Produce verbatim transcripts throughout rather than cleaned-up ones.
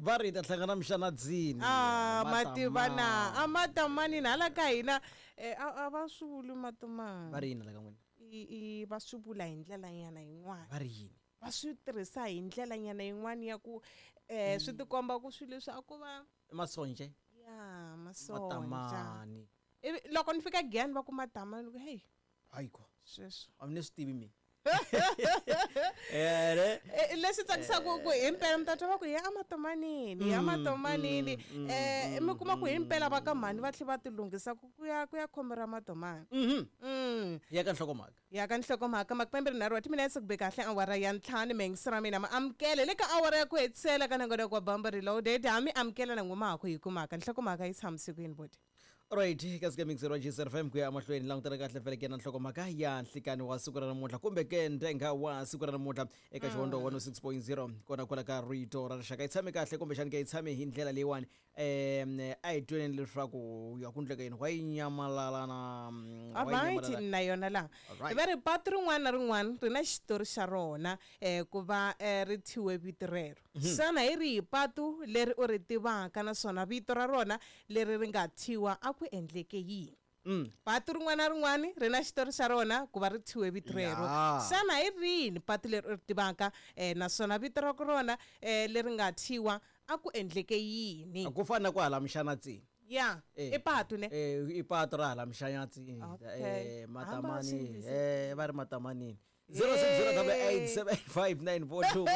va ri ta hlangana mixana dzini ah mativana amatamani nala ka hina a va swivuli matomani va ri yini la ka n'wina i va swivula hi ndlela nyana yin'wana va ri yini va swi tirhisa hi ndlela nyana yin'wana ya ku eh swi tikomba ku swilo leswi a ku va masonje ya masonja matamani loko ni fika gyan va ku matamani ku hey ayiko sweswo a ni swi tivi mina eh leswi tsakisaka ku himpela mtatwa va ku ya amatomanini ya amatomanini eh mi kuma ku himpela va ka mhani va tlhe va ti lunghisa ku ya ku ya khomera matomani mhm mm ya ka nhlokomhaka ya ka nhlokomhaka makupemberi naro ti mina sekube kahle awara ya ntlhanu mengisira mina ma amkele le ka awara ya ku hetisela ka nangona kwa bamba reloaded hami amkela na ngoma ku yikumaka nhlokomhaka yi tshamisiko yini bodi right ka sike mixero G S R F M ku ya mahlweni langutana kahle vele ke na nhlokomhaka ya nhlikani wa siku ra namuntlha kumbe ke ndenga wa siku ra namuntlha eka xihondo one oh six point zero kona kwala ka rito ra rixaka yi tshame kahle kumbe xani ke yi tshame hi ndlela leyiwani um a hi tweneni leswaku ya ku ndleka yini wa yi nyamalala na alright na yona la va ri patu rin'wana na rin'wana ri na xitori xa rona um ku va ri thiwe vito rero xana hi ri hi patu leri u ri tivaka naswona vito ra rona leri ri nga thiwa ku endleke yini mm patu rin'wana na rin'wana ri na xitori xa rona ku va ri thiwe vito rero xana hi rini patu leri u ri tivaka um naswona vito ra rona um leri nga thiwa a ku endleke yini ku fana ku hala mixanatsini ya i patu ne eh i patu ra hala mixanatsini eh matamani eh va ri matamanini zero six zero eight seven five nine four two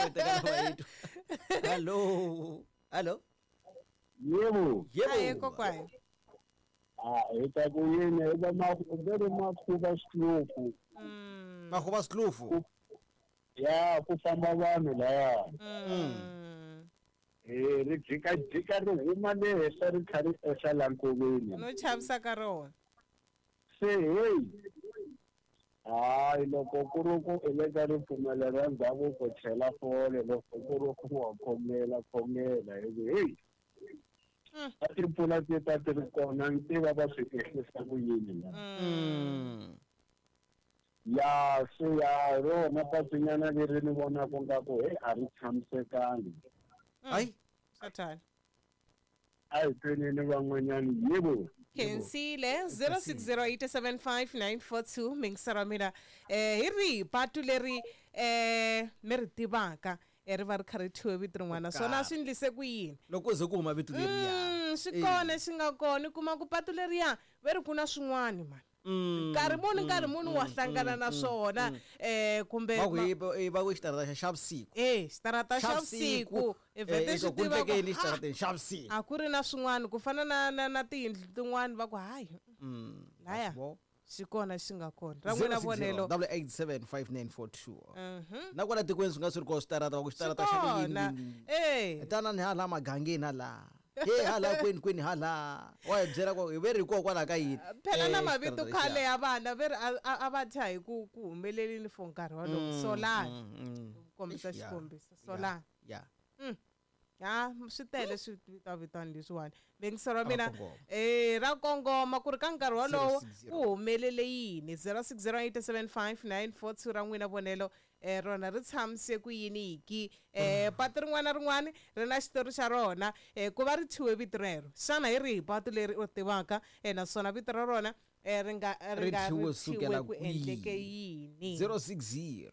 hello hello yebo yebo kokwayo ah eta kuyini eba makubele makhuba siklufu mm makhuba siklufu ya ku famba vanhu la mm eh ri jika jika ri huma le hesa ri khari esa lankoveni no chavisa ka rona se hey ai loko ku ri ku eleka ri pfumelela ndhavuko chela fole loko ku ri ku wa khomela khomela hey a ti pfuna ti ta ti ri kona ntiva va swi ehlisa ku yini la ya se ya rona patinyana leri ni vona ku nga ku he a ri tshamisekangi ai satani ai twenini van'wanyani yebo Kensile zero six zero eight seven five nine four two mingisara mina eh hi ri patu leri eh mi ri tivaka eri va ri kha ri thiwe vito rin'wana swona swi ndlise ku yini loko ze ku huma vito leriya swi kona swi nga kona kuma ku patu leriya ve ri ku na swin'wana mani nkarhi muni nkarhi muni wa hlangana na swona eh kumbe va ku xitarata xa vusiku eh xitarata xa vusiku evhete swi tiva ku xitarata xa vusiku a ku ri na swin'wana ku fana na na na tiyindlu tin'wana va ku hayi laya xi kona xi nga kona ra n'wina vonelo double eight seven five nine four two na kwala tikweni swi nga swi ri ko xitarata va ku xitarata xa yini eh tana ni hala magangeni hala he hala kweni kweni hala wa byela ku ve ri ko kwala ka yini phela na mavito khale ya vana ve ri a va thya hi ku ku humelelini for nkarhi walowo solana kombisa xikombiso solana ya ya swi tele swi vitavitani leswiwani vengisero mina eh ra kongoma ku ri ka nkarhi wolowo ku humelele yini zero six zero eight seven five nine four two ra n'wina vonelo eh rona ri tshamise ku yini hiki eh patu rin'wana rin'wana ri na xitori xa rona eh ku va ri thiwe vito rero xana hi ri patu leri u tivaka eh naswona vito ra rona eh ri nga ri nga thiwe ku endleke yini zero six zero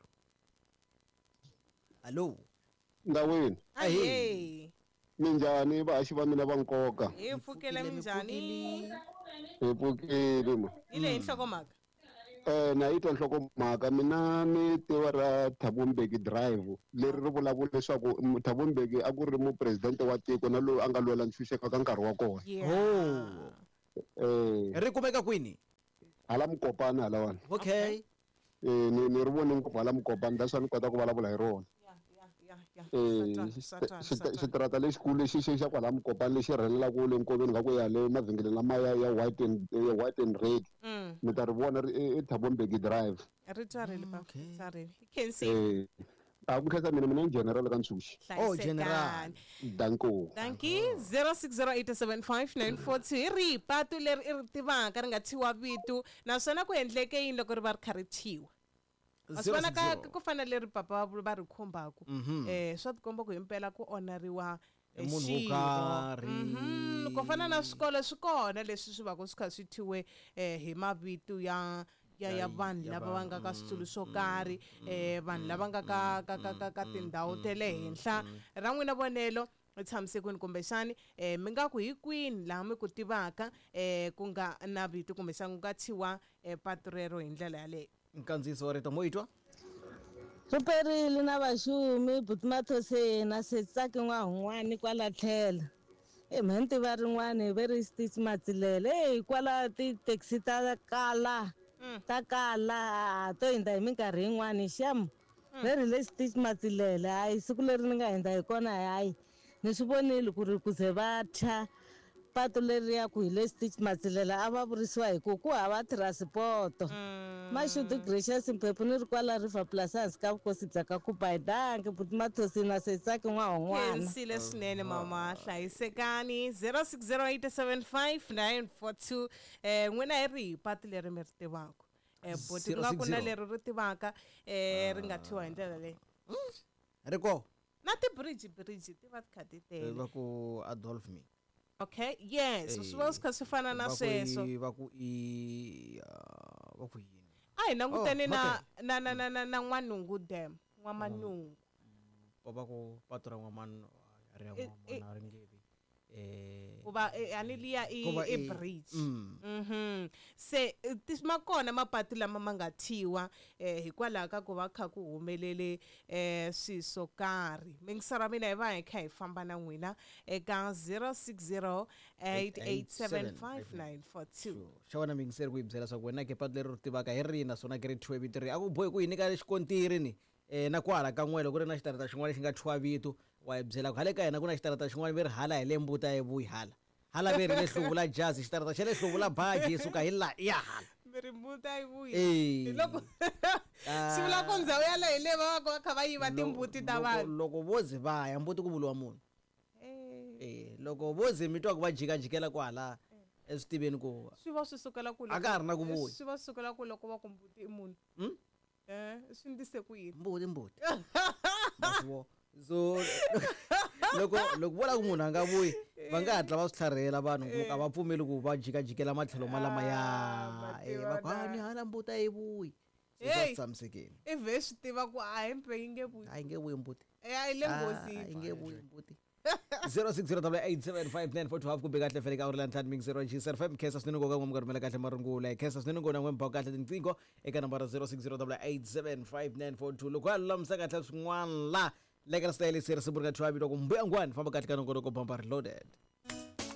hello ndaweni ahee minjhani vahaxi va mina va nkoka hi pfukile minjhani hi pfukile ma hi lehi nhlokomhaka eh na yi twa nhlokomhaka mina ni tiva ra Thabo Mbeki drive leri ri vulavula leswaku Thabo Mbeki a ku ri mupresidente wa tiko na loyi a nga lwela ntshunxeko ka nkarhi wa kona oh eh ri kumeka kwini hala Mukopana halawani okay eh ni ni ri vone ngopfu hala Mukopana that's why ni kota ku vulavula hi rona xitarata lexikulu lexi xi xa kwala Mukopana lexi rhelelaka le nkoveni ka ku ya le mavhengeleni lama ya ya white and ya white and red mi ta ri vona i Thabo Mbeki drive ri tsarile pa tsarile kensi eh a ku khetha mina mina general ka Ntsushi oh general danko danki zero six zero eight seven five nine four two hi ri patu leri i ri tivaka ri nga thiwa vito naswona ku endleke yini loko ri va ri kha ri thiwa asibona ka ku fana leri papa va ri khombaku eh swa tikomba ku himpela ku onariwa munhu wo karhi Mhm, ku fana na swikolo swi kona leswi swi va ku swi kha swi thyiwe eh, hi mavito ya ya ya vanhu lava va nga ka switulu swo karhi eh vanhu lava nga ka ka ka ka ka tindhawu te le henhla ra n'wina vonelo tshamiseke kwini kumbexani eh mi nga ku hi kwini laha mi ku tivaka eh ku nga na vito kumbexani ku nga thyiwa eh, patu rero hi ndlela yaleyo. nkandziyiso wa rito mo yi twa Ruperile na vaxumi Butimathosena se tsaki n'wa un'wani kwala tlhela. E mhenti va rin'wani very stitch matsilele hey kwala ti-taxi ta kala ta kala to hindza hi minkarhi yin'wani xamu very le stitch matsilele hayi siku leri ni nga hindza hi kona hayi ni swi vonile ku ri ku ze va thya patu leriya ku hi le stitch matsilele a va vurisiwa hi ku ku hava transporto mashudu gracious mphephu ni ri kwala river plus hansi ka vukosi bya ka kubayidangi Butimathosena se tsaki n'wa un'wana khensile swinene mama hlayisekani zero six zero eight seven five nine four two eh n'wina hi ri hi patu leri mi ri tivaka eh boti ku nga ku na leri ri tivaka eh ri nga thiwa hi ndlela leyi ri ko na ti-bridge bridge ti va ti kha ti tele va ku Adolf me okay yes swi va swi kha swi fana na sweswo va ku i ah, va ku yini a hi languteni Oh, na na na na na na n'wanungu dam n'wamanungu va ku patu ra n'wamana ri ya Eh, eh. n'wamana ri ngevi eh ku va eh, ani liya i Ku va i i- bridge mm. mhm se eh, ti ma kona mapatu lama ma nga thiwa eh hikwalaho ka ku va kha ku humelele eh swi swo karhi mingisara mina hi va hi kha hi famba na n'wina eka zero six zero eight eight seven five nine four two. xa wena mingiseri ku yi byela leswaku wena ke patu leri ri tivaka hi rini naswona ke ri thiwe vito ri a ku bohi ku yi nyika xikontiri ni eh na kwala ka n'we loko ri na xitarata xin'wana xi nga thiwa vito wa hi byela ku hale ka hina ku na xitarata xin'wana ve ri hala hi le mbuta hi vuyi hala hala ve ri le hluvula jazi xitarata xa le hluvula baji yi suka hi la i ya hala mi ri mbuti a yi vuyi Eh. hi loko swi vula ku ndhawu yaleyo hi le va va kha va yiva timbuti ta Loko- vanhu loko vo ze va ya mbuti ku vuliwa munhu Eh, eh loko vo ze mi twa ku va jikajikela kwala eswitiveni ku swi va swi sukela ku A ka ha ri na ku vuya. swi va swi sukela ku loko va ku mbuti i munhu Hmm? eh swi ndise ku yini mbuti mbuti Masivo. so loko loko vola ku munhu a nga vuyi va nga hatla va swi tlharihela vanhu ku a va pfumeli ku va jikajikela matlhelo malamaya Ah, Eh, va va ku tiva "Ah, ni na." hala mbuti a yi vuyi se Hey. swa swi tshamisekeni i vhe swi tiva ku a hi mpe yi nge vuyi a yi nge vuyi mbuti eh a yi le Ah, a yi nghozini nge vuyi mbuti zero six zero double eight seven five nine four two half kumbe kahle fele ka uri la ntlhanu ming zero G S R F M khensa swinene ngoka n'we mi nga rhumela kahle marungula hi khensa swinene ngona n'we mi ba kahle tinqingho eka nambara zero six zero double eight seven five nine four two loko a lulamisa kahle swin'wana la lekela style se ri se burika thiwa vito ku mbuyangwani famba kahle ka nongonoko bamba reloaded